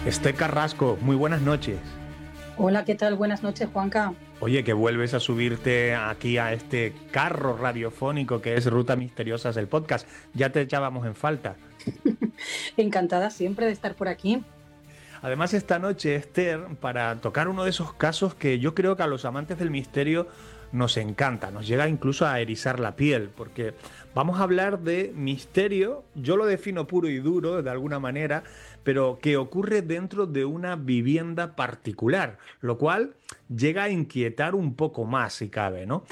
Esté Carrasco, muy buenas noches. Hola, ¿qué tal? Buenas noches, Juanca. Oye, que vuelves a subirte aquí a este carro radiofónico que es Ruta Misteriosas, el podcast. Ya te echábamos en falta. Encantada siempre de estar por aquí. Además, esta noche, Esther, para tocar uno de esos casos que yo creo que a los amantes del misterio nos encanta, nos llega incluso a erizar la piel, porque vamos a hablar de misterio, yo lo defino puro y duro de alguna manera, pero que ocurre dentro de una vivienda particular, lo cual llega a inquietar un poco más si cabe, ¿no?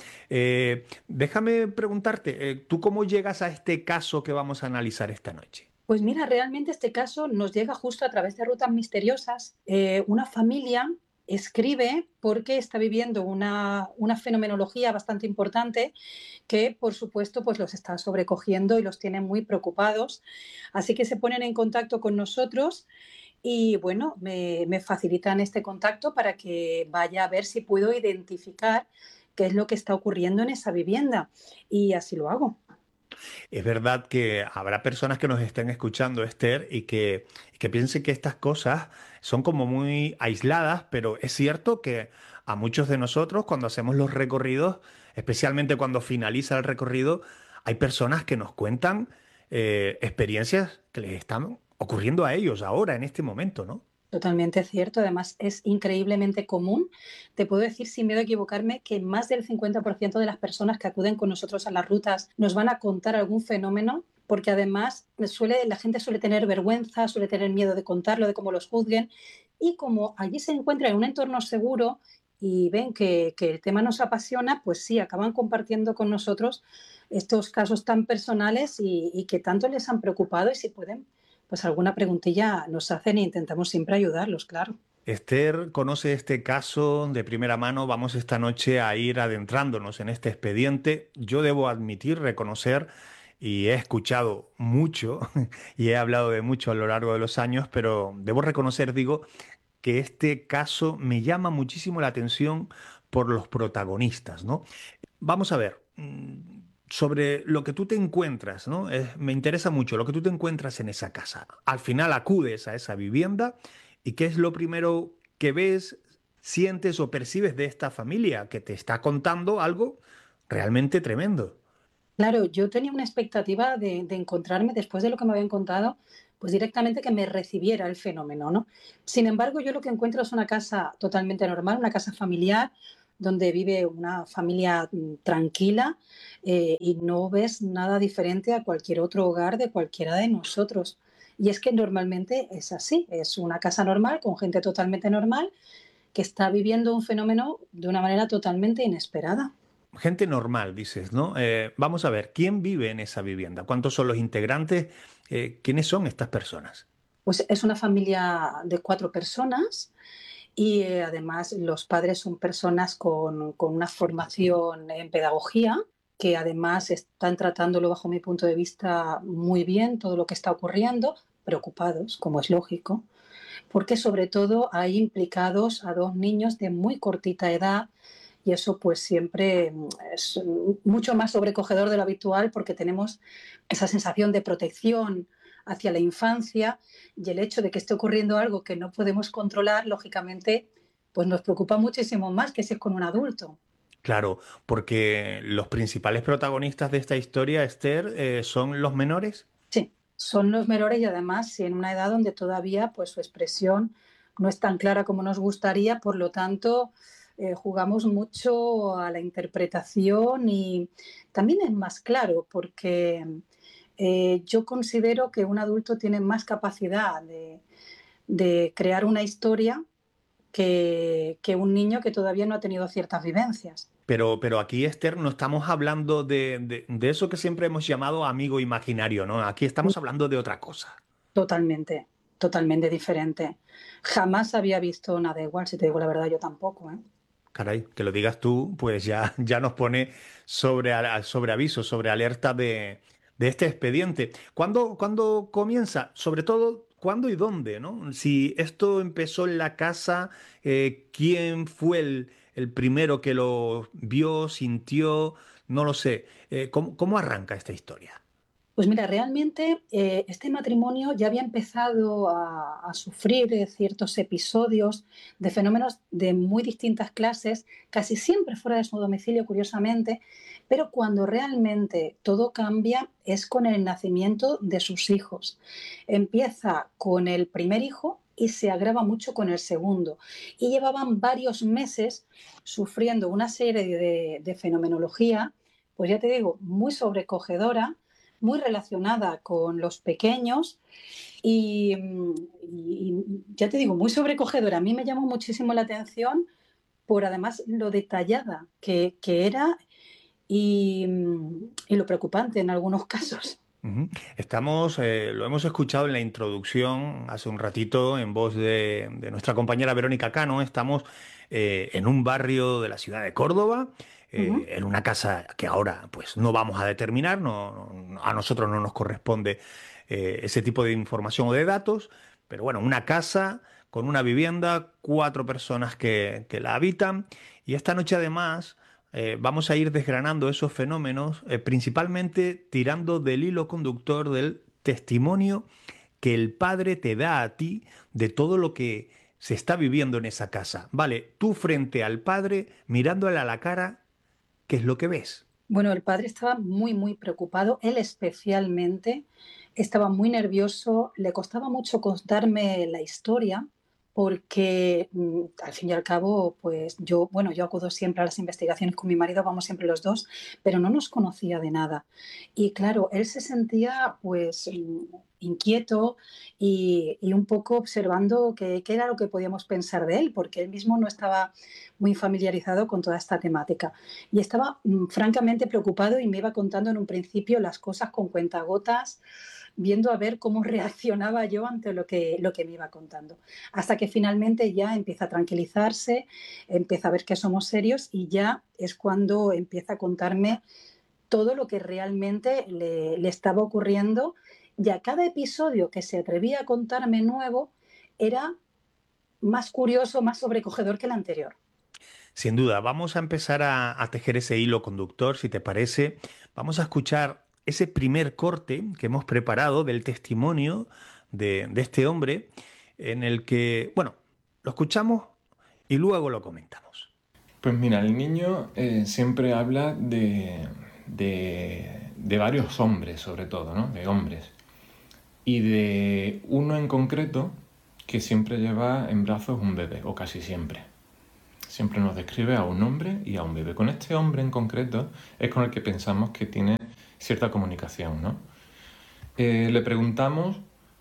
Déjame preguntarte, ¿tú cómo llegas a este caso que vamos a analizar esta noche? Pues mira, realmente este caso nos llega justo a través de Rutas Misteriosas. Una familia escribe porque está viviendo una fenomenología bastante importante que, por supuesto, pues los está sobrecogiendo y los tiene muy preocupados. Así que se ponen en contacto con nosotros y, bueno, me facilitan este contacto para que vaya a ver si puedo identificar qué es lo que está ocurriendo en esa vivienda. Y así lo hago. Es verdad que habrá personas que nos estén escuchando, Esther, y que piensen que estas cosas son como muy aisladas, pero es cierto que a muchos de nosotros, cuando hacemos los recorridos, especialmente cuando finaliza el recorrido, hay personas que nos cuentan experiencias que les están ocurriendo a ellos ahora, en este momento, ¿no? Totalmente cierto. Además, es increíblemente común. Te puedo decir, sin miedo a equivocarme, que más del 50% de las personas que acuden con nosotros a las rutas nos van a contar algún fenómeno, porque además la gente suele tener vergüenza, suele tener miedo de contarlo, de cómo los juzguen. Y como allí se encuentra en un entorno seguro y ven que el tema nos apasiona, pues sí, acaban compartiendo con nosotros estos casos tan personales y que tanto les han preocupado y si pueden pues alguna preguntilla nos hacen e intentamos siempre ayudarlos, claro. Esther conoce este caso de primera mano. Vamos esta noche a ir adentrándonos en este expediente. Yo debo admitir, reconocer, y he escuchado mucho y he hablado de mucho a lo largo de los años, pero debo reconocer, digo, que este caso me llama muchísimo la atención por los protagonistas, ¿no? Vamos a ver. Sobre lo que tú te encuentras, ¿no? Me interesa mucho lo que tú te encuentras en esa casa. Al final acudes a esa vivienda y ¿qué es lo primero que ves, sientes o percibes de esta familia que te está contando algo realmente tremendo? Claro, yo tenía una expectativa de encontrarme, después de lo que me habían contado, pues directamente que me recibiera el fenómeno, ¿no? Sin embargo, yo lo que encuentro es una casa totalmente normal, una casa familiar, donde vive una familia tranquila y no ves nada diferente a cualquier otro hogar de cualquiera de nosotros. Y es que normalmente es así, es una casa normal, con gente totalmente normal, que está viviendo un fenómeno de una manera totalmente inesperada. Gente normal, dices, ¿no? Vamos a ver, ¿quién vive en esa vivienda? ¿Cuántos son los integrantes? ¿Quiénes son estas personas? Pues es una familia de 4 personas y además los padres son personas con una formación en pedagogía que además están tratándolo bajo mi punto de vista muy bien, todo lo que está ocurriendo, preocupados, como es lógico, porque sobre todo hay implicados a 2 niños de muy cortita edad y eso pues siempre es mucho más sobrecogedor de lo habitual porque tenemos esa sensación de protección hacia la infancia y el hecho de que esté ocurriendo algo que no podemos controlar, lógicamente, pues nos preocupa muchísimo más que si es con un adulto. Claro, porque los principales protagonistas de esta historia, Esther, son los menores. Sí, son los menores y además en una edad donde todavía pues su expresión no es tan clara como nos gustaría, por lo tanto jugamos mucho a la interpretación y también es más claro porque yo considero que un adulto tiene más capacidad de crear una historia que un niño que todavía no ha tenido ciertas vivencias. Pero aquí, Esther, no estamos hablando de eso que siempre hemos llamado amigo imaginario, ¿no? Aquí estamos hablando de otra cosa. Totalmente, totalmente diferente. Jamás había visto nada igual, si te digo la verdad, yo tampoco, ¿eh? Caray, que lo digas tú, pues ya, ya nos pone sobre aviso, sobre alerta de este expediente. ¿Cuándo comienza? Sobre todo, ¿cuándo y dónde, ¿no? Si esto empezó en la casa, ¿quién fue el primero que lo vio, sintió? No lo sé. ¿Cómo arranca esta historia? Pues mira, realmente este matrimonio ya había empezado a sufrir ciertos episodios de fenómenos de muy distintas clases, casi siempre fuera de su domicilio, curiosamente, pero cuando realmente todo cambia es con el nacimiento de sus hijos. Empieza con el primer hijo y se agrava mucho con el segundo. Y llevaban varios meses sufriendo una serie de fenomenología, pues ya te digo, muy sobrecogedora, muy relacionada con los pequeños y ya te digo, muy sobrecogedora. A mí me llamó muchísimo la atención por además lo detallada que era y lo preocupante en algunos casos. Ujú. Estamos, lo hemos escuchado en la introducción hace un ratito en voz de nuestra compañera Verónica Cano. Estamos en un barrio de la ciudad de Córdoba, Ujú. en una casa que ahora pues no vamos a determinar, a nosotros no nos corresponde ese tipo de información o de datos, pero bueno, una casa con una vivienda, cuatro personas que la habitan y esta noche además vamos a ir desgranando esos fenómenos, principalmente tirando del hilo conductor del testimonio que el padre te da a ti de todo lo que se está viviendo en esa casa. Vale, tú frente al padre, mirándole a la cara, ¿qué es lo que ves? Bueno, el padre estaba muy, muy preocupado, él especialmente estaba muy nervioso, le costaba mucho contarme la historia porque al fin y al cabo, pues yo, bueno, yo acudo siempre a las investigaciones con mi marido, vamos siempre los dos, pero no nos conocía de nada. Y claro, él se sentía pues inquieto y un poco observando qué era lo que podíamos pensar de él, porque él mismo no estaba muy familiarizado con toda esta temática. Y estaba francamente preocupado y me iba contando en un principio las cosas con cuentagotas, viendo a ver cómo reaccionaba yo ante lo que me iba contando. Hasta que finalmente ya empieza a tranquilizarse, empieza a ver que somos serios y ya es cuando empieza a contarme todo lo que realmente le estaba ocurriendo. Y a cada episodio que se atrevía a contarme nuevo era más curioso, más sobrecogedor que el anterior. Sin duda, vamos a empezar a tejer ese hilo conductor, si te parece. Vamos a escuchar ese primer corte que hemos preparado del testimonio de este hombre, en el que, bueno, lo escuchamos y luego lo comentamos. Pues mira, el niño siempre habla de varios hombres, sobre todo, ¿no? De hombres. Y de uno en concreto que siempre lleva en brazos un bebé, o casi siempre. Siempre nos describe a un hombre y a un bebé. Con este hombre en concreto es con el que pensamos que tiene cierta comunicación, ¿no? Le preguntamos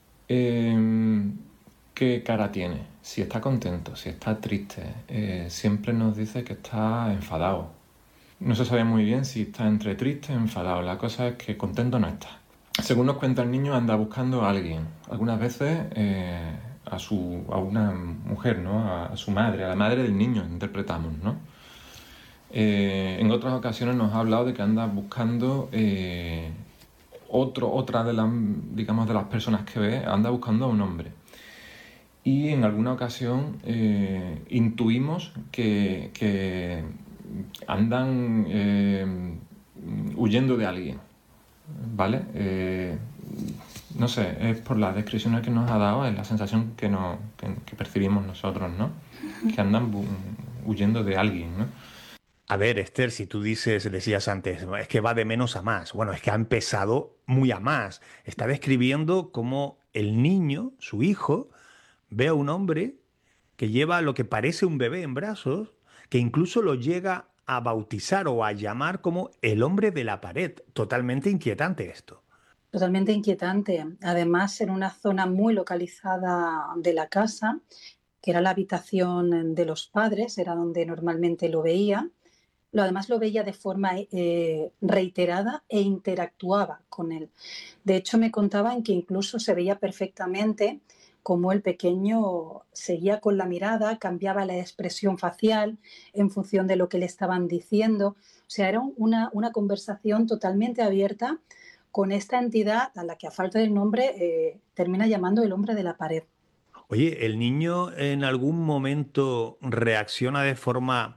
qué cara tiene, si está contento, si está triste. Siempre nos dice que está enfadado. No se sabe muy bien si está entre triste o enfadado. La cosa es que contento no está. Según nos cuenta el niño, anda buscando a alguien. Algunas veces a una mujer, ¿no? A su madre, a la madre del niño, interpretamos, ¿no? En otras ocasiones nos ha hablado de que anda buscando otra de las, digamos, de las personas que ve, anda buscando a un hombre. Y en alguna ocasión intuimos que andan huyendo de alguien, ¿vale? No sé, es por las descripciones que nos ha dado, es la sensación que percibimos nosotros, ¿no? Que andan huyendo de alguien, ¿no? A ver, Esther, si tú decías antes, es que va de menos a más. Bueno, es que ha empezado muy a más. Está describiendo cómo el niño, su hijo, ve a un hombre que lleva lo que parece un bebé en brazos, que incluso lo llega a bautizar o a llamar como el hombre de la pared. Totalmente inquietante esto. Totalmente inquietante. Además, en una zona muy localizada de la casa, que era la habitación de los padres, era donde normalmente lo veía. Además lo veía de forma reiterada e interactuaba con él. De hecho, me contaban que incluso se veía perfectamente cómo el pequeño seguía con la mirada, cambiaba la expresión facial en función de lo que le estaban diciendo. O sea, era una conversación totalmente abierta con esta entidad a la que a falta del nombre termina llamando el hombre de la pared. Oye, ¿el niño en algún momento reacciona de forma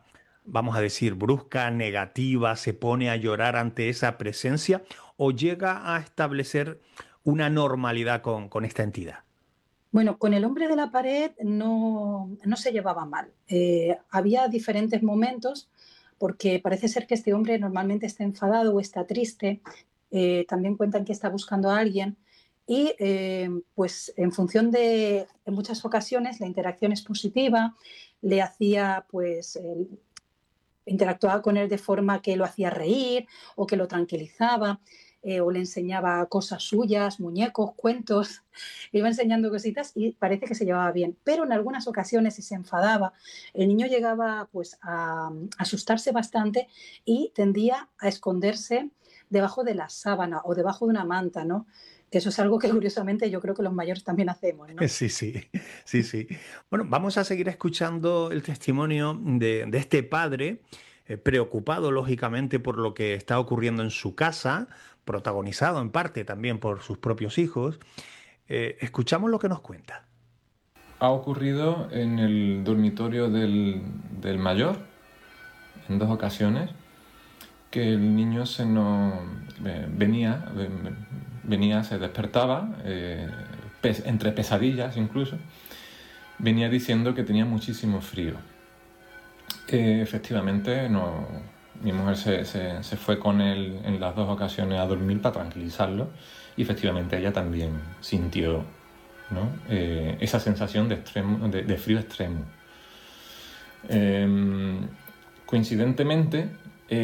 vamos a decir, brusca, negativa, se pone a llorar ante esa presencia o llega a establecer una normalidad con esta entidad? Bueno, con el hombre de la pared no se llevaba mal. Había diferentes momentos porque parece ser que este hombre normalmente está enfadado o está triste. También cuentan que está buscando a alguien y pues en función de, en muchas ocasiones la interacción es positiva, le hacía pues interactuaba con él de forma que lo hacía reír o que lo tranquilizaba, o le enseñaba cosas suyas, muñecos, cuentos, le iba enseñando cositas y parece que se llevaba bien. Pero en algunas ocasiones, si se enfadaba, el niño llegaba pues a asustarse bastante y tendía a esconderse debajo de la sábana o debajo de una manta, ¿no? Que eso es algo que curiosamente yo creo que los mayores también hacemos, ¿no? Sí, sí, sí, sí. Bueno, vamos a seguir escuchando el testimonio de este padre, preocupado lógicamente por lo que está ocurriendo en su casa, protagonizado en parte también por sus propios hijos. Escuchamos lo que nos cuenta. Ha ocurrido en el dormitorio del mayor, en 2 ocasiones, que el niño venía, se despertaba, entre pesadillas incluso, venía diciendo que tenía muchísimo frío. Efectivamente, no, mi mujer se fue con él en las 2 ocasiones a dormir para tranquilizarlo y efectivamente ella también sintió, ¿no? Esa sensación de frío extremo. Coincidentemente,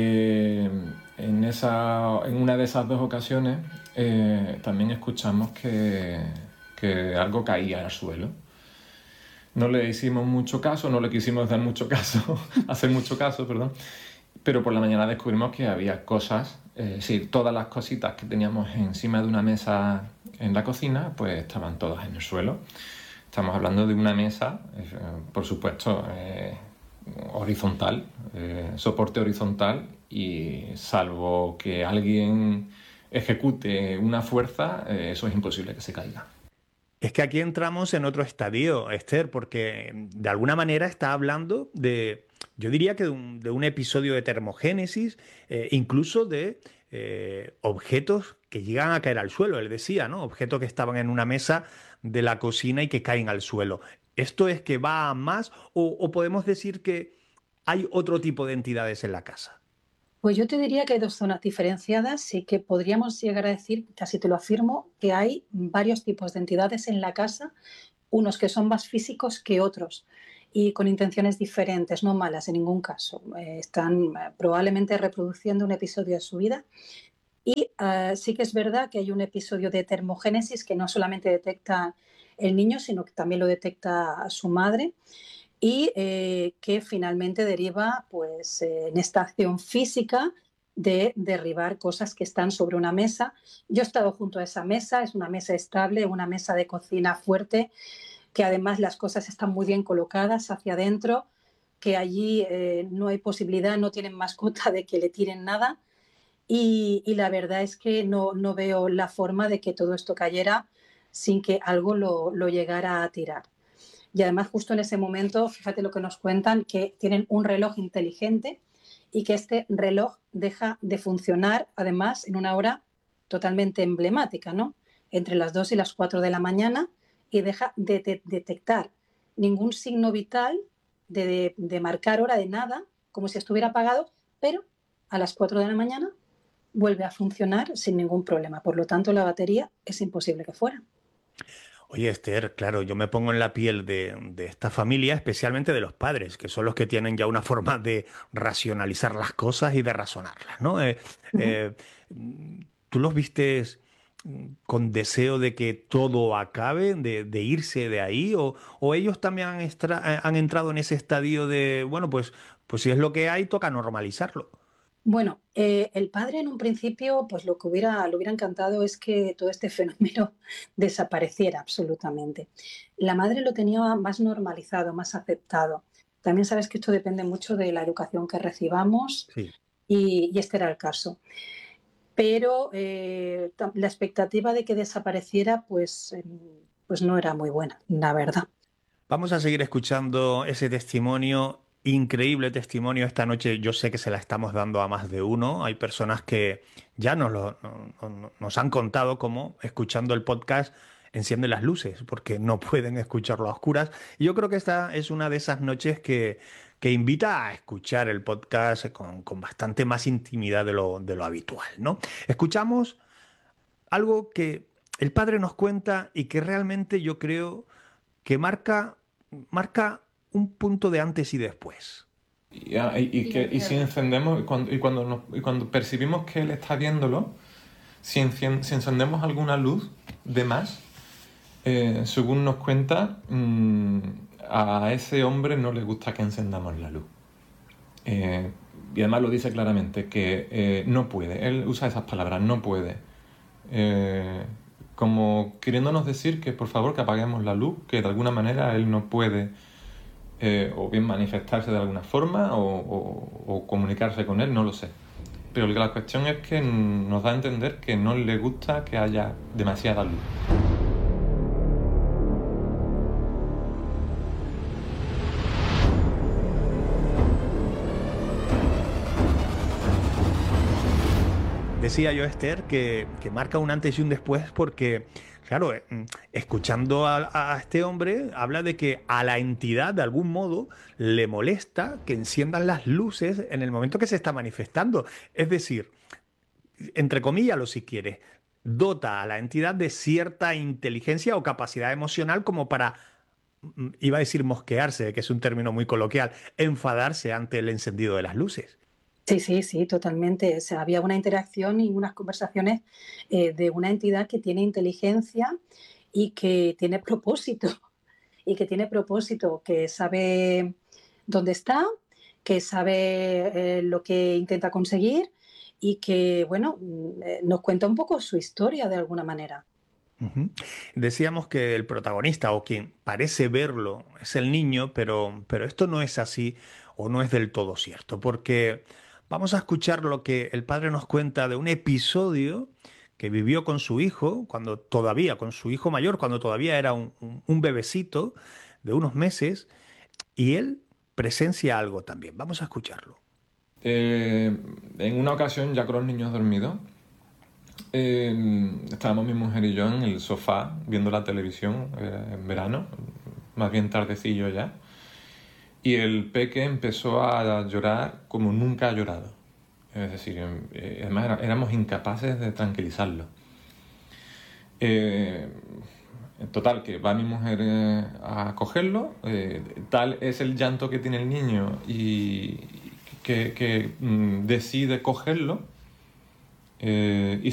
en una de esas 2 ocasiones también escuchamos que algo caía al suelo. No le hicimos mucho caso, no le quisimos dar mucho caso, hacer mucho caso, perdón, pero por la mañana descubrimos que había cosas, sí, todas las cositas que teníamos encima de una mesa en la cocina, pues estaban todas en el suelo. Estamos hablando de una mesa, por supuesto, horizontal, soporte horizontal, y salvo que alguien ejecute una fuerza, eso es imposible que se caiga. Es que aquí entramos en otro estadio, Esther, porque de alguna manera está hablando de, yo diría que de un episodio de termogénesis, incluso de objetos que llegan a caer al suelo. Él decía, ¿no? Objetos que estaban en una mesa de la cocina y que caen al suelo. ¿Esto es que va a más o podemos decir que hay otro tipo de entidades en la casa? Pues yo te diría que hay dos zonas diferenciadas y que podríamos llegar a decir, casi te lo afirmo, que hay varios tipos de entidades en la casa, unos que son más físicos que otros y con intenciones diferentes, no malas en ningún caso. Están probablemente reproduciendo un episodio de su vida y sí que es verdad que hay un episodio de termogénesis que no solamente detecta el niño, sino que también lo detecta su madre y que finalmente deriva pues, en esta acción física de derribar cosas que están sobre una mesa. Yo he estado junto a esa mesa, es una mesa estable, una mesa de cocina fuerte, que además las cosas están muy bien colocadas hacia adentro, que allí no hay posibilidad, no tienen mascota de que le tiren nada. Y la verdad es que no veo la forma de que todo esto cayera sin que algo lo llegara a tirar. Y además justo en ese momento, fíjate lo que nos cuentan, que tienen un reloj inteligente y que este reloj deja de funcionar además en una hora totalmente emblemática, ¿no? Entre las 2 y las 4 de la mañana y deja de detectar ningún signo vital de marcar hora de nada, como si estuviera apagado, pero a las 4 de la mañana vuelve a funcionar sin ningún problema. Por lo tanto, la batería es imposible que fuera. Oye, Esther, claro, yo me pongo en la piel de esta familia, especialmente de los padres, que son los que tienen ya una forma de racionalizar las cosas y de razonarlas, ¿no? Uh -huh. Eh, ¿Tú los vistes con deseo de que todo acabe, de irse de ahí? O ellos también han entrado en ese estadio de, bueno, pues si es lo que hay, toca normalizarlo? Bueno, el padre en un principio, pues lo que le hubiera encantado es que todo este fenómeno desapareciera absolutamente. La madre lo tenía más normalizado, más aceptado. También sabes que esto depende mucho de la educación que recibamos Sí. y este era el caso. Pero la expectativa de que desapareciera, pues no era muy buena, la verdad. Vamos a seguir escuchando ese testimonio Increíble testimonio esta noche. Yo sé que se la estamos dando a más de uno. Hay personas que ya nos han contado cómo, escuchando el podcast, encienden las luces porque no pueden escucharlo a oscuras. Y yo creo que esta es una de esas noches que invita a escuchar el podcast con bastante más intimidad de lo habitual, ¿no? Escuchamos algo que el padre nos cuenta y que realmente yo creo que marca un punto de antes y después. Y si encendemos, y cuando percibimos que él está viéndolo, si encendemos alguna luz de más, según nos cuenta, a ese hombre no le gusta que encendamos la luz. Y además lo dice claramente, que no puede. Él usa esas palabras, no puede. Como queriéndonos decir que por favor que apaguemos la luz, que de alguna manera él no puede o bien manifestarse de alguna forma o comunicarse con él, no lo sé. Pero la cuestión es que nos da a entender que no le gusta que haya demasiada luz. Decía yo, Esther, que marca un antes y un después porque, claro, escuchando a este hombre, habla de que a la entidad, de algún modo, le molesta que enciendan las luces en el momento que se está manifestando. Es decir, entre comillas, lo si quieres, dota a la entidad de cierta inteligencia o capacidad emocional como para, iba a decir mosquearse, que es un término muy coloquial, enfadarse ante el encendido de las luces. Sí, sí, sí, totalmente. O sea, había una interacción y unas conversaciones de una entidad que tiene inteligencia y que tiene propósito, y que tiene propósito, que sabe dónde está, que sabe lo que intenta conseguir y que, bueno, nos cuenta un poco su historia de alguna manera. Ujú. Decíamos que el protagonista o quien parece verlo es el niño, pero esto no es así o no es del todo cierto, porque vamos a escuchar lo que el padre nos cuenta de un episodio que vivió con su hijo, con su hijo mayor, cuando todavía era un bebecito de unos meses, y él presencia algo también. Vamos a escucharlo. En una ocasión, ya con los niños dormidos, estábamos mi mujer y yo en el sofá viendo la televisión en verano, más bien tardecillo ya, y el peque empezó a llorar como nunca ha llorado. Es decir, además éramos incapaces de tranquilizarlo. En total, que va mi mujer a cogerlo, tal es el llanto que tiene el niño y que decide cogerlo y